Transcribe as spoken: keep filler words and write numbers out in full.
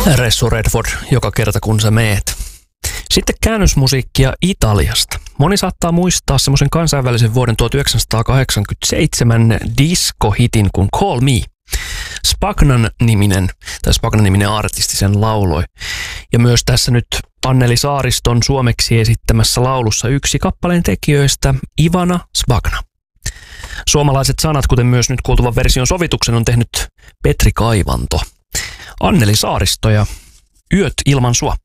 Ressu Redford, joka kerta kun sä meet. Sitten käännösmusiikkia Italiasta. Moni saattaa muistaa semmoisen kansainvälisen vuoden tuhatyhdeksänsataakahdeksankymmentäseitsemän disco-hitin kuin Call Me. Spagnan niminen, tai Spagnan niminen artisti sen lauloi. Ja myös tässä nyt Anneli Saariston suomeksi esittämässä laulussa yksi kappaleen tekijöistä, Ivana Spagna. Suomalaiset sanat, kuten myös nyt kuultuvan version sovituksen, on tehnyt Petri Kaivanto. Anneli Saaristo ja Yöt ilman sua.